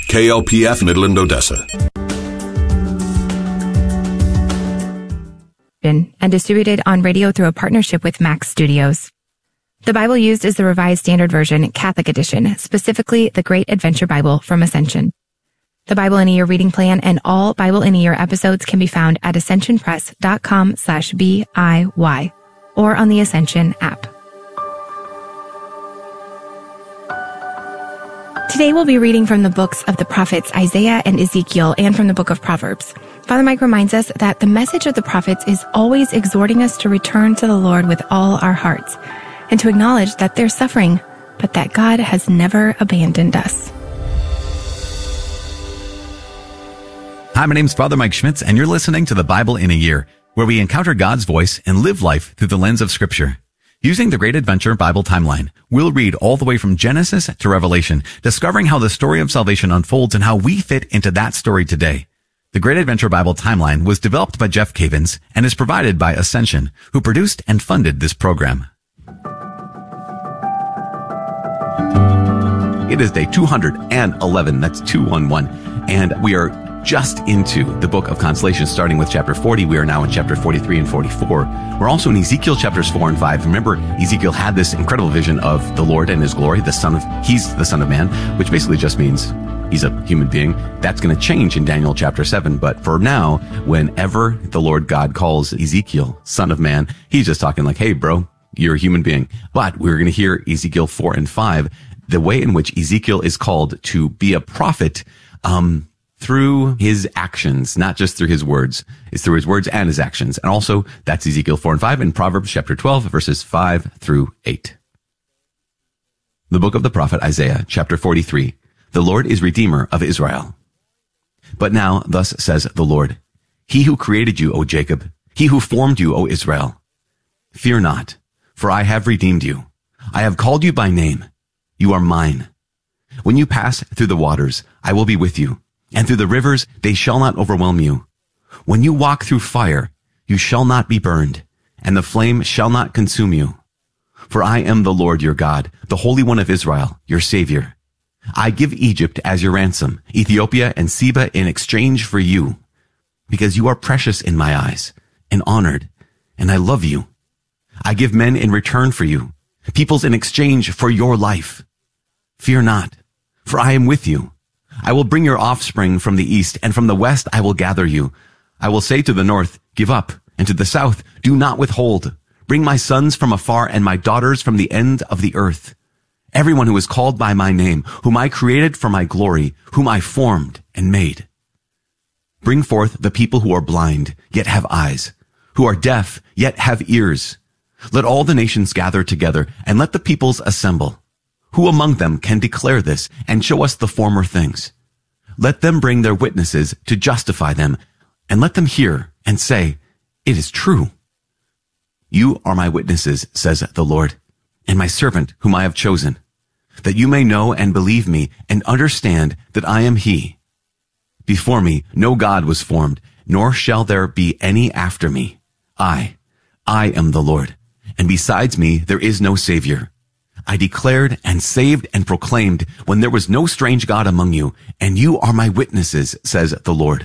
KLPF Midland, Odessa. And distributed on radio through a partnership with Max Studios. The Bible used is the Revised Standard Version, Catholic Edition, specifically the Great Adventure Bible from Ascension. The Bible in a Year reading plan and all Bible in a Year episodes can be found at ascensionpress.com/BIY or on the Ascension app. Today we'll be reading from the books of the prophets Isaiah and Ezekiel and from the book of Proverbs. Father Mike reminds us that the message of the prophets is always exhorting us to return to the Lord with all our hearts and to acknowledge that they're suffering, but that God has never abandoned us. Hi, my name's Father Mike Schmitz, and you're listening to the Bible in a Year, where we encounter God's voice and live life through the lens of Scripture. Using the Great Adventure Bible timeline, we'll read all the way from Genesis to Revelation, discovering how the story of salvation unfolds and how we fit into that story today. The Great Adventure Bible timeline was developed by Jeff Cavins and is provided by Ascension, who produced and funded this program. It is day 211, that's 211, and we are just into the book of Consolation, starting with chapter 40. We are now in chapter 43 and 44. We're also in Ezekiel chapters 4 and 5. Remember, Ezekiel had this incredible vision of the Lord and his glory, he's the Son of Man, which basically just means he's a human being. That's going to change in Daniel chapter 7. But for now, whenever the Lord God calls Ezekiel Son of Man, he's just talking like, hey, bro, you're a human being. But we're going to hear Ezekiel 4 and 5, the way in which Ezekiel is called to be a prophet, through his actions, not just through his words. It's through his words and his actions. And also, that's Ezekiel 4 and 5 in Proverbs chapter 12, verses 5 through 8. The book of the prophet Isaiah, chapter 43. The Lord is Redeemer of Israel. But now, thus says the Lord, He who created you, O Jacob, He who formed you, O Israel. Fear not, for I have redeemed you. I have called you by name. You are mine. When you pass through the waters, I will be with you. And through the rivers, they shall not overwhelm you. When you walk through fire, you shall not be burned, and the flame shall not consume you. For I am the Lord your God, the Holy One of Israel, your Savior. I give Egypt as your ransom, Ethiopia and Seba in exchange for you, because you are precious in my eyes, and honored, and I love you. I give men in return for you, peoples in exchange for your life. Fear not, for I am with you. I will bring your offspring from the east, and from the west I will gather you. I will say to the north, give up, and to the south, do not withhold. Bring my sons from afar and my daughters from the end of the earth. Everyone who is called by my name, whom I created for my glory, whom I formed and made. Bring forth the people who are blind, yet have eyes, who are deaf, yet have ears. Let all the nations gather together, and let the peoples assemble. Who among them can declare this and show us the former things? Let them bring their witnesses to justify them, and let them hear and say, it is true. You are my witnesses, says the Lord, and my servant whom I have chosen, that you may know and believe me and understand that I am He. Before me no God was formed, nor shall there be any after me. I am the Lord, and besides me there is no Savior. I declared and saved and proclaimed when there was no strange God among you, and you are my witnesses, says the Lord.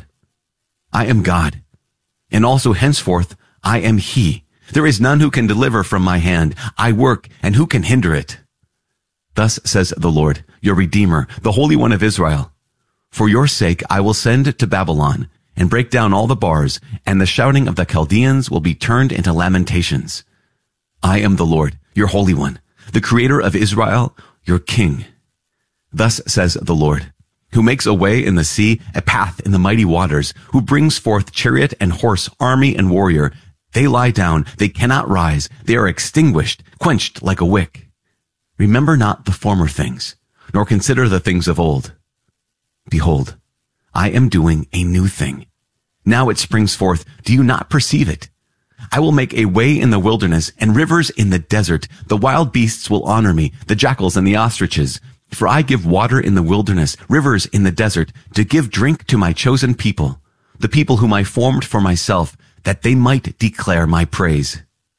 I am God, and also henceforth I am He. There is none who can deliver from my hand. I work, and who can hinder it? Thus says the Lord, your Redeemer, the Holy One of Israel. For your sake I will send to Babylon, and break down all the bars, and the shouting of the Chaldeans will be turned into lamentations. I am the Lord, your Holy One, the Creator of Israel, your King. Thus says the Lord, who makes a way in the sea, a path in the mighty waters, who brings forth chariot and horse, army and warrior. They lie down, they cannot rise, they are extinguished, quenched like a wick. Remember not the former things, nor consider the things of old. Behold, I am doing a new thing. Now it springs forth, do you not perceive it? I will make a way in the wilderness and rivers in the desert. The wild beasts will honor me, the jackals and the ostriches. For I give water in the wilderness, rivers in the desert, to give drink to my chosen people, the people whom I formed for myself, that they might declare my praise.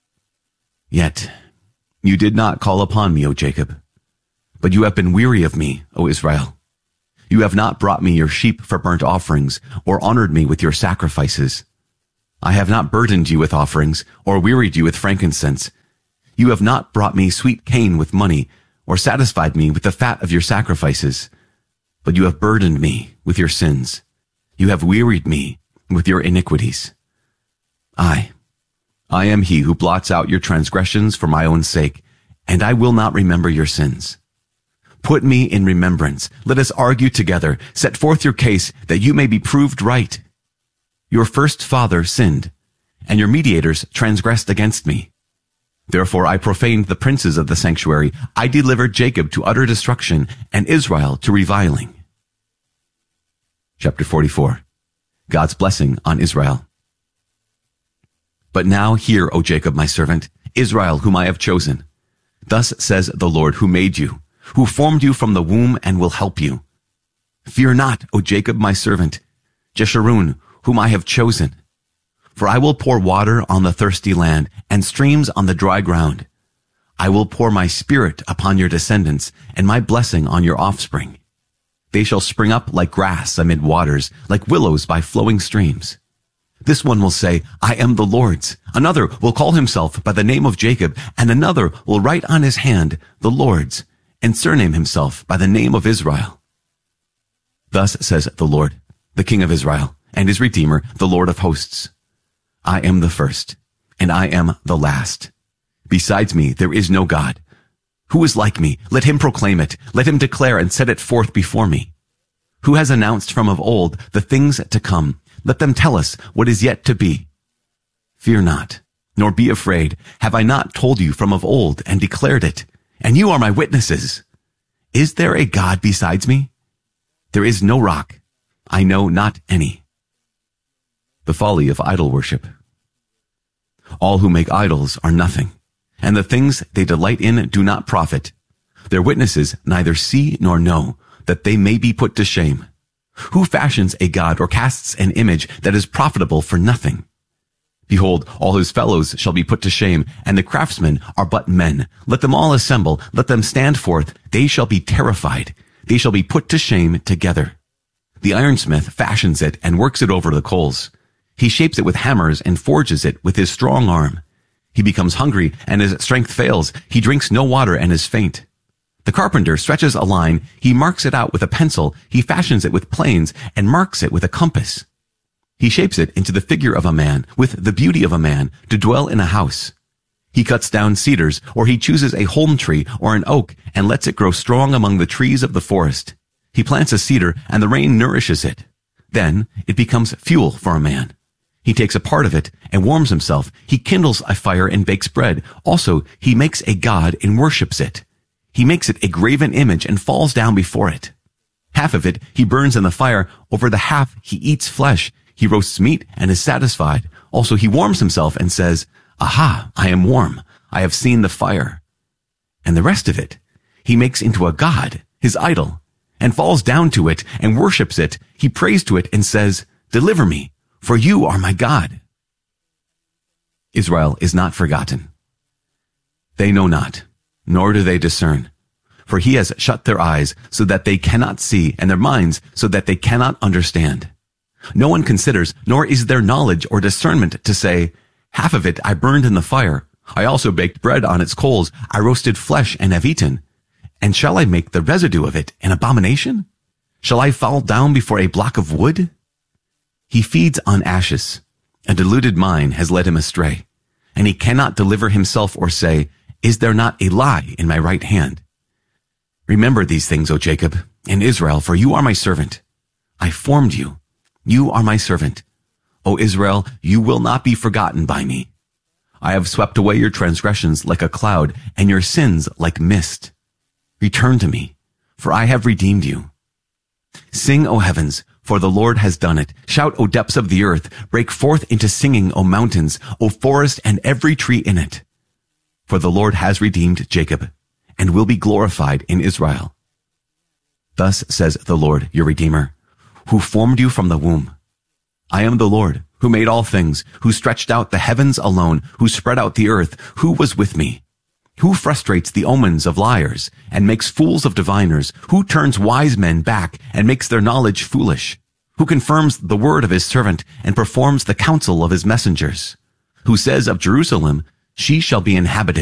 Yet you did not call upon me, O Jacob, but you have been weary of me, O Israel. You have not brought me your sheep for burnt offerings, or honored me with your sacrifices. I have not burdened you with offerings, or wearied you with frankincense. You have not brought me sweet cane with money, or satisfied me with the fat of your sacrifices. But you have burdened me with your sins. You have wearied me with your iniquities. I am he who blots out your transgressions for my own sake, and I will not remember your sins. Put me in remembrance. Let us argue together. Set forth your case, that you may be proved right. Your first father sinned, and your mediators transgressed against me. Therefore I profaned the princes of the sanctuary. I delivered Jacob to utter destruction, and Israel to reviling. Chapter 44. God's blessing on Israel. But now hear, O Jacob, my servant, Israel, whom I have chosen. Thus says the Lord, who made you, who formed you from the womb and will help you. Fear not, O Jacob, my servant, Jeshurun, whom I have chosen. For I will pour water on the thirsty land and streams on the dry ground. I will pour my spirit upon your descendants and my blessing on your offspring. They shall spring up like grass amid waters, like willows by flowing streams. This one will say, I am the Lord's. Another will call himself by the name of Jacob, and another will write on his hand, the Lord's, and surname himself by the name of Israel. Thus says the Lord, the King of Israel, and his Redeemer, the Lord of hosts. I am the first, and I am the last. Besides me, there is no God. Who is like me? Let him proclaim it. Let him declare and set it forth before me. Who has announced from of old the things to come? Let them tell us what is yet to be. Fear not, nor be afraid. Have I not told you from of old and declared it? And you are my witnesses. Is there a God besides me? There is no rock. I know not any. The folly of idol worship. All who make idols are nothing, and the things they delight in do not profit. Their witnesses neither see nor know, that they may be put to shame. Who fashions a god or casts an image that is profitable for nothing? Behold, all his fellows shall be put to shame, and the craftsmen are but men. Let them all assemble, let them stand forth. They shall be terrified. They shall be put to shame together. The ironsmith fashions it and works it over the coals. He shapes it with hammers and forges it with his strong arm. He becomes hungry, and his strength fails. He drinks no water and is faint. The carpenter stretches a line. He marks it out with a pencil. He fashions it with planes and marks it with a compass. He shapes it into the figure of a man, with the beauty of a man, to dwell in a house. He cuts down cedars, or he chooses a holm tree or an oak, and lets it grow strong among the trees of the forest. He plants a cedar, and the rain nourishes it. Then it becomes fuel for a man. He takes a part of it and warms himself. He kindles a fire and bakes bread. Also, he makes a god and worships it. He makes it a graven image and falls down before it. Half of it he burns in the fire. Over the half he eats flesh. He roasts meat and is satisfied. Also he warms himself and says, Aha, I am warm. I have seen the fire. And the rest of it he makes into a god, his idol, and falls down to it and worships it. He prays to it and says, Deliver me, for you are my God. Israel is not forgotten. They know not, nor do they discern. For he has shut their eyes so that they cannot see, and their minds so that they cannot understand. No one considers, nor is there knowledge or discernment to say, Half of it I burned in the fire. I also baked bread on its coals. I roasted flesh and have eaten. And shall I make the residue of it an abomination? Shall I fall down before a block of wood? He feeds on ashes. A deluded mind has led him astray. And he cannot deliver himself or say, Is there not a lie in my right hand? Remember these things, O Jacob, and Israel, for you are my servant. I formed you. You are my servant. O Israel, you will not be forgotten by me. I have swept away your transgressions like a cloud, and your sins like mist. Return to me, for I have redeemed you. Sing, O heavens, for the Lord has done it. Shout, O depths of the earth. Break forth into singing, O mountains, O forest and every tree in it. For the Lord has redeemed Jacob, and will be glorified in Israel. Thus says the Lord, your Redeemer, who formed you from the womb. I am the Lord, who made all things, who stretched out the heavens alone, who spread out the earth, who was with me. Who frustrates the omens of liars and makes fools of diviners? Who turns wise men back and makes their knowledge foolish? Who confirms the word of his servant and performs the counsel of his messengers? Who says of Jerusalem, she shall be inhabited